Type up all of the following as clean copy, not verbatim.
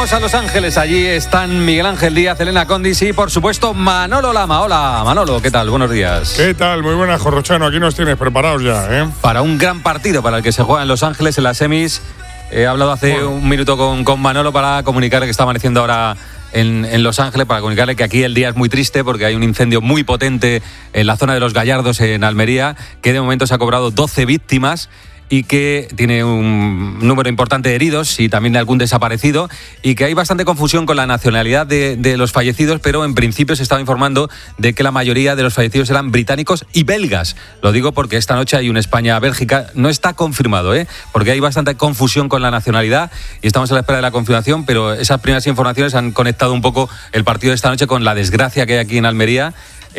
Vamos a Los Ángeles, allí están Miguel Ángel Díaz, Elena Condis y por supuesto Manolo Lama. Hola Manolo, ¿qué tal? Buenos días. ¿Qué tal? Muy buenas, Jorrochano, aquí nos tienes preparados ya, ¿eh? Para un gran partido para el que se juega en Los Ángeles en las semis. He hablado hace un minuto con Manolo para comunicarle que está amaneciendo ahora en Los Ángeles, para comunicarle que aquí el día es muy triste porque hay un incendio muy potente en la zona de Los Gallardos, en Almería, que de momento se ha cobrado 12 víctimas y que tiene un número importante de heridos y también de algún desaparecido, y que hay bastante confusión con la nacionalidad de los fallecidos, pero en principio se estaba informando de que la mayoría de los fallecidos eran británicos y belgas. Lo digo porque esta noche hay un España-Bélgica, no está confirmado, porque hay bastante confusión con la nacionalidad y estamos a la espera de la confirmación, pero esas primeras informaciones han conectado un poco el partido de esta noche con la desgracia que hay aquí en Almería,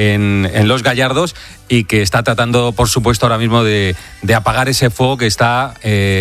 en Los Gallardos, y que está tratando, por supuesto, ahora mismo de apagar ese fuego que está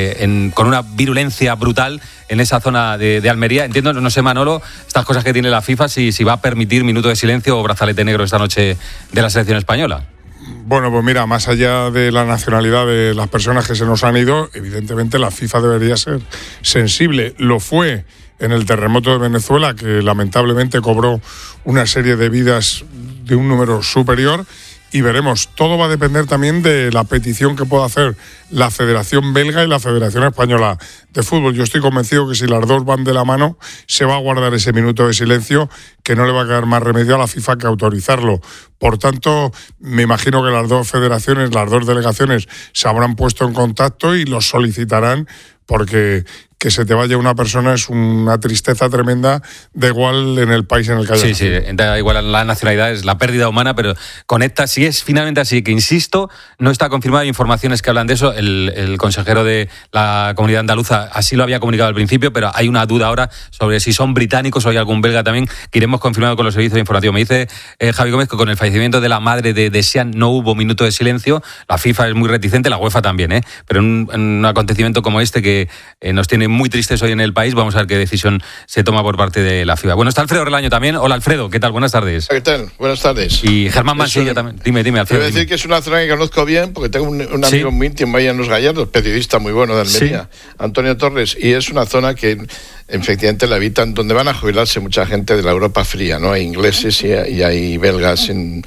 con una virulencia brutal en esa zona de Almería. Entiendo, no sé, Manolo, estas cosas que tiene la FIFA, si va a permitir minuto de silencio o brazalete negro esta noche de la selección española. Bueno, pues mira, más allá de la nacionalidad de las personas que se nos han ido, evidentemente la FIFA debería ser sensible. Lo fue en el terremoto de Venezuela, que lamentablemente cobró una serie de vidas de un número superior, y veremos. Todo va a depender también de la petición que pueda hacer la Federación Belga y la Federación Española de Fútbol. Yo estoy convencido que si las dos van de la mano, se va a guardar ese minuto de silencio, que no le va a quedar más remedio a la FIFA que autorizarlo. Por tanto, me imagino que las dos federaciones, las dos delegaciones, se habrán puesto en contacto y los solicitarán, porque que se te vaya una persona es una tristeza tremenda, da igual en el país en el que haya. Sí, da igual la nacionalidad, es la pérdida humana, pero conecta, si es finalmente así, que insisto, no está confirmado, hay informaciones que hablan de eso, el consejero de la Comunidad Andaluza así lo había comunicado al principio, pero hay una duda ahora sobre si son británicos o hay algún belga también, que iremos confirmando con los servicios de información. Me dice Javi Gómez que con el fallecimiento de la madre de Desean no hubo minuto de silencio, la FIFA es muy reticente, la UEFA también, pero en un acontecimiento como este que nos tiene muy tristes hoy en el país, vamos a ver qué decisión se toma por parte de la FIFA. Bueno, está Alfredo Relaño también. Hola, Alfredo, ¿qué tal? Buenas tardes. ¿Qué tal? Buenas tardes. Y Germán Mansilla también. Dime, Alfredo. Quiero decir que es una zona que conozco bien, porque tengo un amigo muy íntimo ahí en Los Gallardos, periodista muy bueno de Almería, Antonio Torres, y es una zona que efectivamente la habitan, donde van a jubilarse mucha gente de la Europa fría, ¿no? Hay ingleses y hay belgas en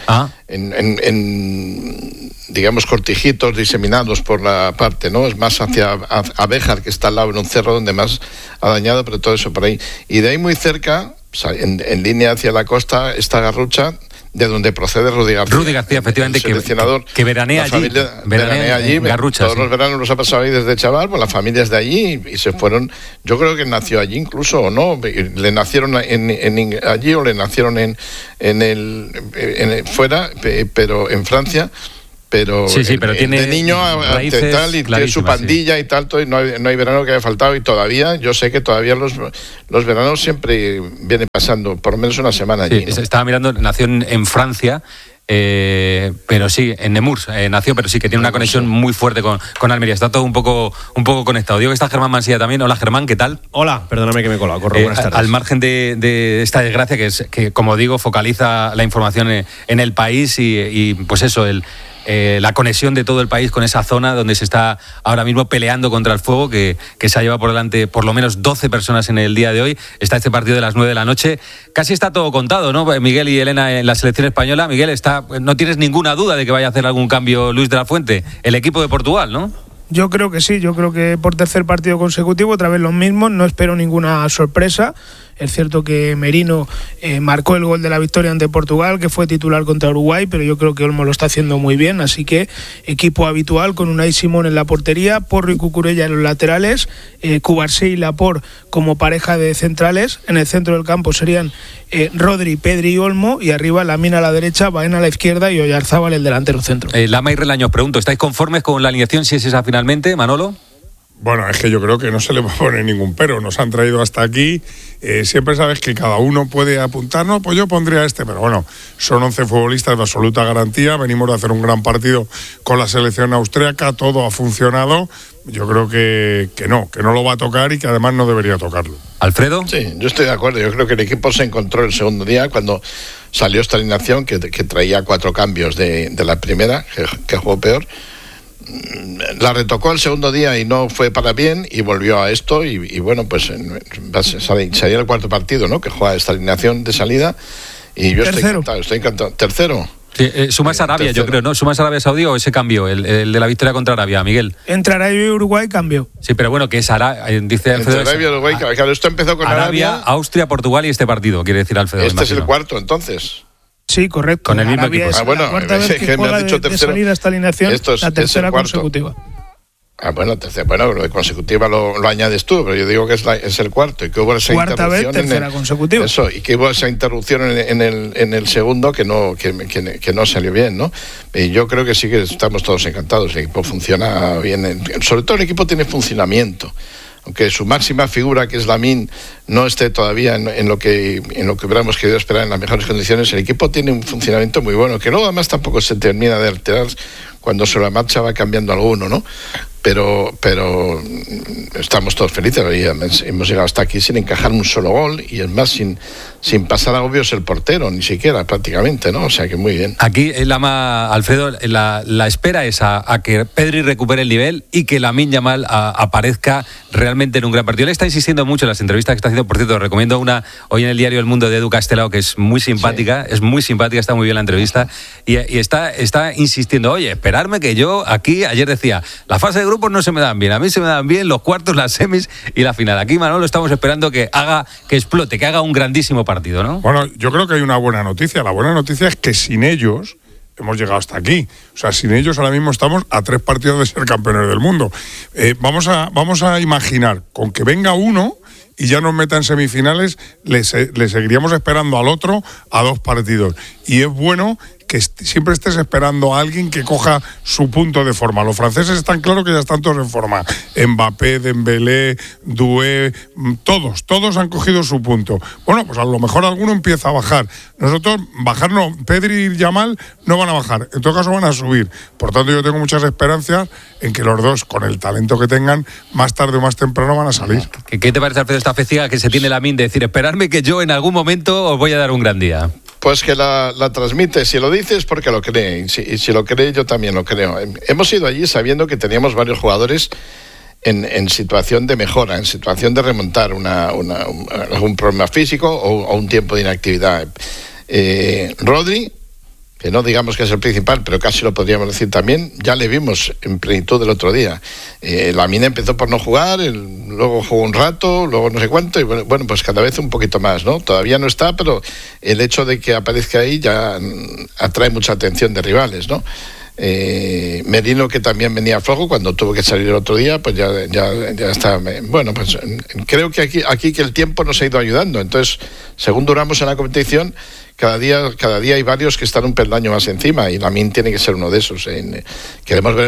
digamos, cortijitos diseminados por la parte, ¿no? Es más hacia Abéjar, que está al lado en un cerro donde más ha dañado, pero todo eso por ahí. Y de ahí muy cerca, en línea hacia la costa, está Garrucha, de donde procede Rudy García, efectivamente, seleccionador, que veranea allí. Veranea allí, Garrucha, todos los veranos los ha pasado ahí desde chaval, pues la familia es de allí y se fueron. Yo creo que nació allí incluso, o no, le nacieron allí o le nacieron fuera, pero en Francia. Pero pero tiene de niño raíces tal, y tiene su pandilla y tal, y no hay verano que haya faltado, y todavía, yo sé que todavía los veranos siempre vienen pasando por lo menos una semana allí, ¿no? Estaba mirando, nació en Francia, pero sí, en Nemours nació, pero sí que tiene una conexión muy fuerte con Almería. Está todo un poco conectado. Digo que está Germán Mansilla también. Hola, Germán, ¿qué tal? Hola, perdóname que me he colado, corro, buenas tardes. Al margen de esta desgracia que, como digo, focaliza la información en el país y pues eso, la conexión de todo el país con esa zona donde se está ahora mismo peleando contra el fuego, que se ha llevado por delante por lo menos 12 personas en el día de hoy. Está este partido de las 9 de la noche. Casi está todo contado, ¿no? Miguel y Elena, en la selección española. Miguel, no tienes ninguna duda de que vaya a hacer algún cambio Luis de la Fuente, el equipo de Portugal, ¿no? Yo creo que sí, yo creo que por tercer partido consecutivo otra vez los mismos, no espero ninguna sorpresa. Es cierto que Merino marcó el gol de la victoria ante Portugal, que fue titular contra Uruguay, pero yo creo que Olmo lo está haciendo muy bien, así que equipo habitual con Unai Simón en la portería, Porro y Cucurella en los laterales, Cubarsí y Laporte como pareja de centrales, en el centro del campo serían Rodri, Pedri y Olmo, y arriba Lamine a la derecha, Baena a la izquierda y Oyarzábal el delantero centro. Lama y Relaño, pregunto, ¿estáis conformes con la alineación si es esa finalmente, Manolo? Bueno, es que yo creo que no se le va a poner ningún pero. Nos han traído hasta aquí. Siempre sabes que cada uno puede apuntar. No, pues yo pondría pero bueno, son 11 futbolistas de absoluta garantía. Venimos de hacer un gran partido con la selección austríaca. Todo ha funcionado. Yo creo que no lo va a tocar y que además no debería tocarlo. ¿Alfredo? Sí, yo estoy de acuerdo. Yo creo que el equipo se encontró el segundo día cuando salió esta alineación que traía 4 cambios de la primera, que jugó peor. la retocó el segundo día y no fue para bien y volvió a esto y bueno, pues sería el cuarto partido, ¿no? Que juega esta alineación de salida y yo estoy encantado. Tercero. Sí, sumas Arabia, yo creo, ¿no? ¿Sumas Arabia Saudí o ese cambio, el de la victoria contra Arabia, Miguel? Entre Arabia y Uruguay cambió. Sí, pero bueno, que es Arabia, dice Alfredo. Entre Arabia y Uruguay, claro, esto empezó con Arabia, Austria, Portugal y este partido, quiere decir Alfredo. Este es el cuarto, entonces. Sí, correcto. Con el mismo equipo. Es la cuarta vez que juega de salida esta alineación, la tercera consecutiva. Bueno, lo de consecutiva lo añades tú, pero yo digo que es el cuarto y que hubo esa cuarta vez, tercera consecutiva. Eso, y que hubo esa interrupción en el segundo que no salió bien, ¿no? Y yo creo que sí que estamos todos encantados, el equipo funciona bien, sobre todo el equipo tiene funcionamiento. Aunque su máxima figura, que es Lamine, no esté todavía en lo que hubiéramos querido esperar en las mejores condiciones, el equipo tiene un funcionamiento muy bueno, que luego además tampoco se termina de alterar cuando sobre la marcha va cambiando alguno, ¿no? Pero estamos todos felices. Hemos llegado hasta aquí sin encajar un solo gol y es más sin pasar agobios el portero, ni siquiera prácticamente, ¿no? O sea que muy bien. Aquí Alfredo, la espera es a que Pedri recupere el nivel y que Lamine Yamal aparezca realmente en un gran partido. Él está insistiendo mucho en las entrevistas que está haciendo. Por cierto, recomiendo una hoy en el diario El Mundo de Edu Castelao, que es muy simpática, sí. Es muy simpática, está muy bien la entrevista y está insistiendo, oye, esperarme que yo aquí, ayer decía, la fase de grupos no se me dan bien, a mí se me dan bien los cuartos, las semis y la final. Aquí Manolo estamos esperando que explote, que haga un grandísimo partido, ¿no? Bueno, yo creo que hay una buena noticia. La buena noticia es que sin ellos hemos llegado hasta aquí. O sea, sin ellos ahora mismo estamos a 3 partidos de ser campeones del mundo. Vamos a imaginar, con que venga uno y ya nos meta en semifinales, le seguiríamos esperando al otro a 2 partidos. Y es bueno que siempre estés esperando a alguien que coja su punto de forma. Los franceses están claros que ya están todos en forma. Mbappé, Dembélé, Doué, todos han cogido su punto. Bueno, pues a lo mejor alguno empieza a bajar. Nosotros, bajar no, Pedri y Yamal no van a bajar, en todo caso van a subir. Por tanto, yo tengo muchas esperanzas en que los dos, con el talento que tengan, más tarde o más temprano van a salir. ¿Qué te parece, Alfredo, esta festiga que se tiene Lamine de decir, esperadme que yo en algún momento os voy a dar un gran día? Pues que la transmite, si lo dices porque lo cree, y si lo cree yo también lo creo. Hemos ido allí sabiendo que teníamos varios jugadores en situación de mejora, en situación de remontar algún problema físico o un tiempo de inactividad. Rodri, que no digamos que es el principal, pero casi lo podríamos decir también, ya le vimos en plenitud el otro día. Lamine empezó por no jugar, luego jugó un rato, luego no sé cuánto, y bueno, pues cada vez un poquito más, ¿no? Todavía no está, pero el hecho de que aparezca ahí ya atrae mucha atención de rivales, ¿no? Merino, que también venía flojo cuando tuvo que salir el otro día, pues ya está. Bueno, pues creo que aquí que el tiempo nos ha ido ayudando. Entonces, según duramos en la competición, cada día hay varios que están un peldaño más encima y Lamine tiene que ser uno de esos. Queremos ver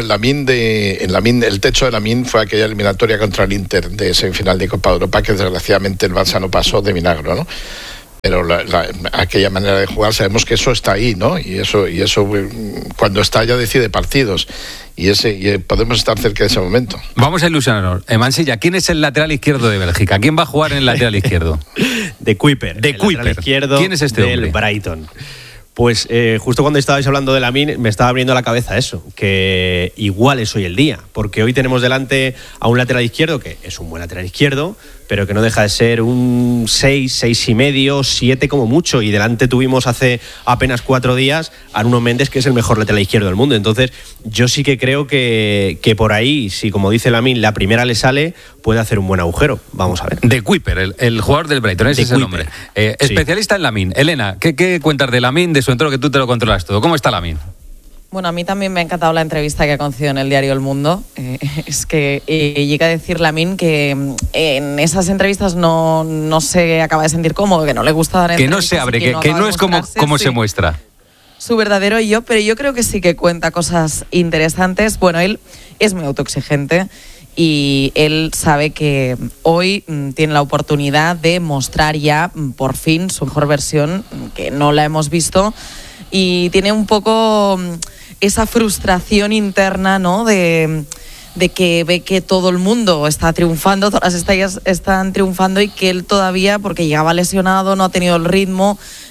el techo de Lamine fue aquella eliminatoria contra el Inter de semifinal de Copa Europa, que desgraciadamente el Barça no pasó de milagro, ¿no? Pero aquella manera de jugar, sabemos que eso está ahí, ¿no? Y eso cuando está ya decide partidos y podemos estar cerca de ese momento. Vamos a ilusionarnos. Mansilla, ¿quién es el lateral izquierdo de Bélgica? ¿Quién va a jugar en el lateral izquierdo? De Kuiper. Lateral izquierdo. ¿Quién es este del hombre? Brighton. Pues justo cuando estabais hablando de Lamine me estaba abriendo la cabeza eso, que igual es hoy el día, porque hoy tenemos delante a un lateral izquierdo que es un buen lateral izquierdo, pero que no deja de ser un 6, 6,5, 7 como mucho, y delante tuvimos hace apenas 4 días a Nuno Méndez, que es el mejor lateral izquierdo del mundo. Entonces yo sí que creo que por ahí, si como dice Lamine, la primera le sale, puede hacer un buen agujero. Vamos a ver. De Kuiper, el jugador del Brighton, ese es el nombre. Especialista en Lamine. Elena, ¿qué cuentas de Lamine, de su entorno, que tú te lo controlas todo? ¿Cómo está Lamine? Bueno, a mí también me ha encantado la entrevista que ha concedido en el diario El Mundo. Es que llega a decir Lamine que en esas entrevistas no se acaba de sentir cómodo, que no le gusta dar entrevistas. Que no se abre, que no es como se muestra. Su verdadero yo, pero yo creo que sí que cuenta cosas interesantes. Bueno, él es muy autoexigente y él sabe que hoy tiene la oportunidad de mostrar ya por fin su mejor versión, que no la hemos visto, y tiene un poco esa frustración interna, ¿no? De que ve que todo el mundo está triunfando, todas las estrellas están triunfando y que él todavía, porque llegaba lesionado, no ha tenido el ritmo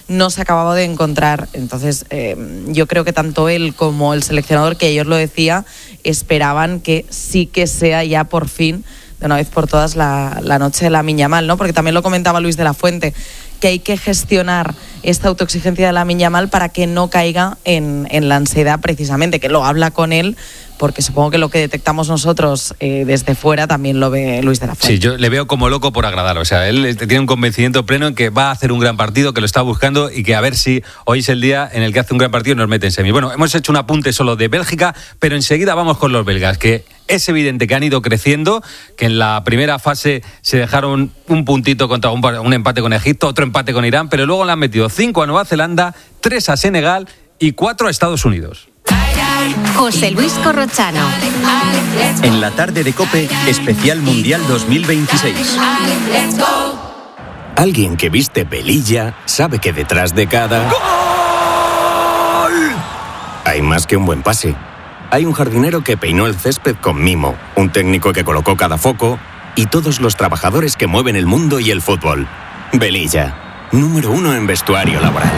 no se acababa de encontrar. Entonces, yo creo que tanto él como el seleccionador, que ayer lo decía, esperaban que sí que sea ya por fin, de una vez por todas, la noche de Lamine Yamal, ¿no? Porque también lo comentaba Luis de la Fuente, que hay que gestionar esta autoexigencia de Lamine Yamal para que no caiga en la ansiedad, precisamente, que lo habla con él, porque supongo que lo que detectamos nosotros desde fuera también lo ve Luis de la Fuente. Sí, yo le veo como loco por agradar. O sea, él tiene un convencimiento pleno en que va a hacer un gran partido, que lo está buscando y que a ver si hoy es el día en el que hace un gran partido y nos mete en semi. Bueno, hemos hecho un apunte solo de Bélgica, pero enseguida vamos con los belgas, que es evidente que han ido creciendo, que en la primera fase se dejaron un puntito contra un empate con Egipto, otro empate con Irán, pero luego le han metido 5 a Nueva Zelanda, 3 a Senegal y 4 a Estados Unidos. José Luis Corrochano. En la tarde de COPE, especial Mundial 2026. Alguien que viste pelilla sabe que detrás de cada ¡gol! Hay más que un buen pase. Hay un jardinero que peinó el césped con mimo, un técnico que colocó cada foco y todos los trabajadores que mueven el mundo y el fútbol. Velilla, número 1 en vestuario laboral.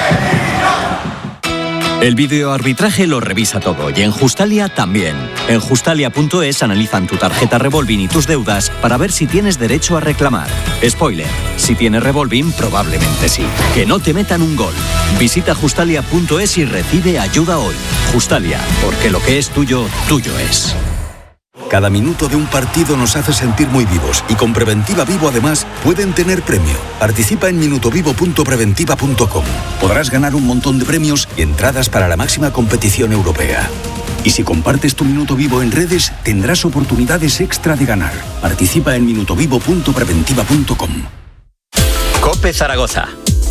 El videoarbitraje lo revisa todo y en Justalia también. En Justalia.es analizan tu tarjeta Revolving y tus deudas para ver si tienes derecho a reclamar. Spoiler, si tienes Revolving probablemente sí. Que no te metan un gol. Visita Justalia.es y recibe ayuda hoy. Justalia, porque lo que es tuyo, tuyo es. Cada minuto de un partido nos hace sentir muy vivos y con Preventiva Vivo además pueden tener premio. Participa en minutovivo.preventiva.com. Podrás ganar un montón de premios y entradas para la máxima competición europea. Y si compartes tu Minuto Vivo en redes, tendrás oportunidades extra de ganar. Participa en minutovivo.preventiva.com. COPE Zaragoza.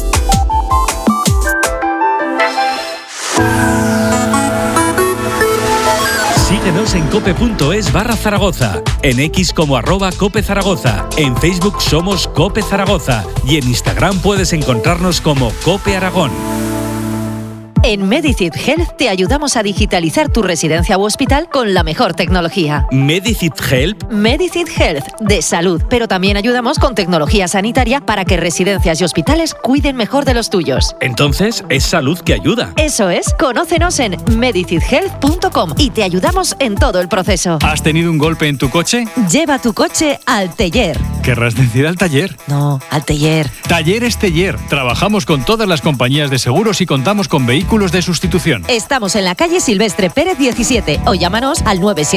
Síguenos en cope.es/Zaragoza, en X como @Cope Zaragoza, en Facebook somos Cope Zaragoza y en Instagram puedes encontrarnos como Cope Aragón. En Medicid Health te ayudamos a digitalizar tu residencia u hospital con la mejor tecnología. ¿Medicid Health? Medicid Health, de salud, pero también ayudamos con tecnología sanitaria para que residencias y hospitales cuiden mejor de los tuyos. Entonces, es salud que ayuda. Eso es, conócenos en medicidhealth.com y te ayudamos en todo el proceso. ¿Has tenido un golpe en tu coche? Lleva tu coche al taller. ¿Querrás decir al taller? No, al taller. Talleres Teller. Trabajamos con todas las compañías de seguros y contamos con vehículos de sustitución. Estamos en la calle Silvestre Pérez 17 o llámanos al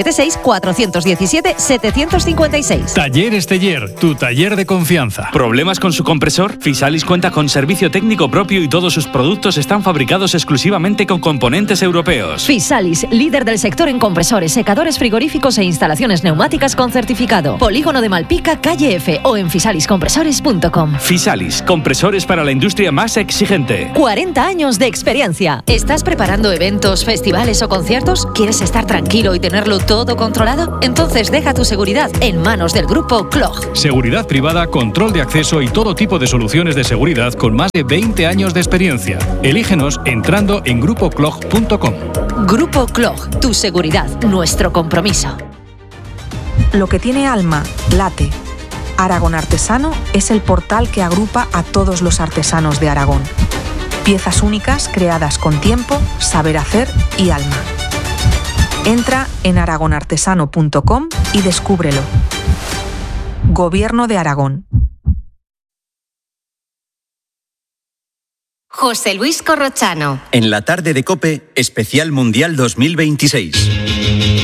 976-417-756. Talleres Teller, tu taller de confianza. ¿Problemas con su compresor? Fisalis cuenta con servicio técnico propio y todos sus productos están fabricados exclusivamente con componentes europeos. Fisalis, líder del sector en compresores, secadores frigoríficos e instalaciones neumáticas con certificado. Polígono de Malpica, calle F o en fisaliscompresores.com. Fisalis, compresores para la industria más exigente. 40 años de experiencia. ¿Estás preparando eventos, festivales o conciertos? ¿Quieres estar tranquilo y tenerlo todo controlado? Entonces deja tu seguridad en manos del Grupo Clog. Seguridad privada, control de acceso y todo tipo de soluciones de seguridad con más de 20 años de experiencia. Elígenos entrando en grupoclog.com. Grupo Clog, tu seguridad, nuestro compromiso. Lo que tiene alma, late. Aragón Artesano es el portal que agrupa a todos los artesanos de Aragón. Piezas únicas creadas con tiempo, saber hacer y alma. Entra en aragonartesano.com y descúbrelo. Gobierno de Aragón. José Luis Corrochano. En la tarde de COPE, especial Mundial 2026.